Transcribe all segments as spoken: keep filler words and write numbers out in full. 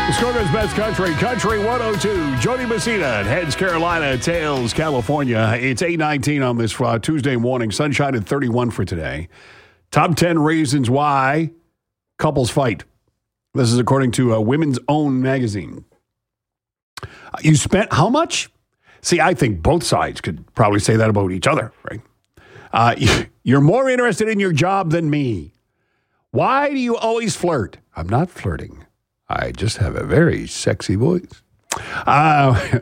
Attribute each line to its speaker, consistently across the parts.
Speaker 1: Muskoka's Best Country, Country one oh two. Jody Messina at Heads Carolina, Tails, California. It's eight nineteen on this uh, Tuesday morning. Sunshine at thirty-one for today. Top ten reasons why couples fight. This is according to a Women's Own magazine. You spent how much? See, I think both sides could probably say that about each other, right? Uh, you're more interested in your job than me. Why do you always flirt? I'm not flirting. I just have a very sexy voice. Uh,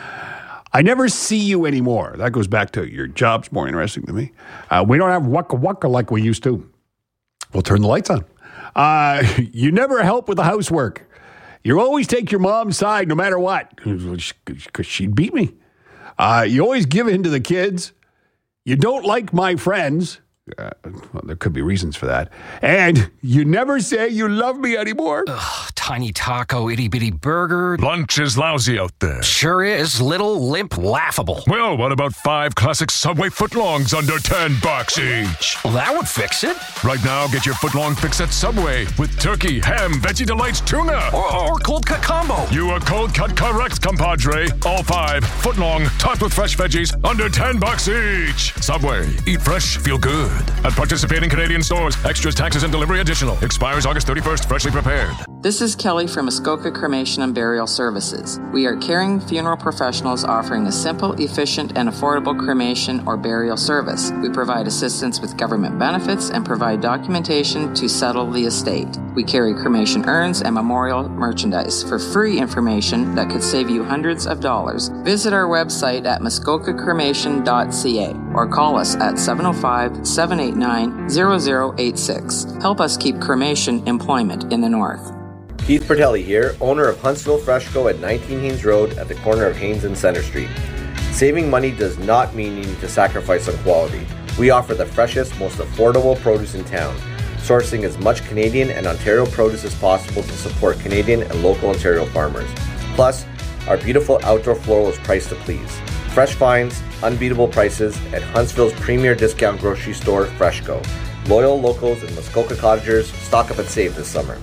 Speaker 1: I never see you anymore. That goes back to your job's more interesting than me. Uh, we don't have waka waka like we used to. We'll turn the lights on. Uh, you never help with the housework. You always take your mom's side no matter what, because she'd beat me. Uh, you always give in to the kids. You don't like my friends. Uh, well, there could be reasons for that. And you never say you love me anymore.
Speaker 2: Ugh, tiny taco, itty-bitty burger.
Speaker 3: Lunch is lousy out there.
Speaker 2: Sure is. Little, limp, laughable.
Speaker 3: Well, what about five classic Subway footlongs under ten bucks each?
Speaker 2: Well, that would fix it.
Speaker 3: Right now, get your footlong fix at Subway with turkey, ham, veggie delights, tuna.
Speaker 2: Or, or cold cut combo.
Speaker 3: You are cold cut correct, compadre. All five, footlong, topped with fresh veggies, under ten bucks each. Subway. Eat fresh, feel good. At participating Canadian stores. Extras, taxes, and delivery additional. Expires August thirty-first. Freshly prepared.
Speaker 4: This is Kelly from Muskoka Cremation and Burial Services. We are caring funeral professionals offering a simple, efficient, and affordable cremation or burial service. We provide assistance with government benefits and provide documentation to settle the estate. We carry cremation urns and memorial merchandise. For free information that could save you hundreds of dollars, visit our website at muskoka cremation dot c a or call us at seven oh five, seven eight nine, zero zero eight six. Help us keep cremation employment in the North.
Speaker 5: Keith Pertelli here, owner of Huntsville Freshco at nineteen Haynes Road at the corner of Haynes and Center Street. Saving money does not mean you need to sacrifice on quality. We offer the freshest, most affordable produce in town, sourcing as much Canadian and Ontario produce as possible to support Canadian and local Ontario farmers. Plus, our beautiful outdoor floral is priced to please. Fresh finds, unbeatable prices at Huntsville's premier discount grocery store, Freshco. Loyal locals and Muskoka cottagers, stock up and save this summer.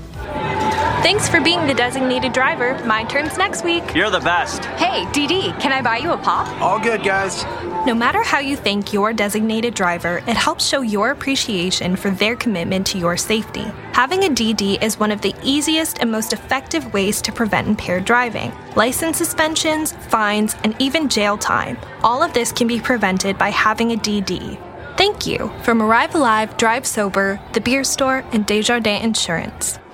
Speaker 6: Thanks for being the designated driver. My turn's next week.
Speaker 7: You're the best.
Speaker 6: Hey, D D, can I buy you a pop?
Speaker 7: All good, guys.
Speaker 6: No matter how you thank your designated driver, it helps show your appreciation for their commitment to your safety. Having a D D is one of the easiest and most effective ways to prevent impaired driving. License suspensions, fines, and even jail time. All of this can be prevented by having a D D. Thank you from Arrive Alive, Drive Sober, The Beer Store, and Desjardins Insurance.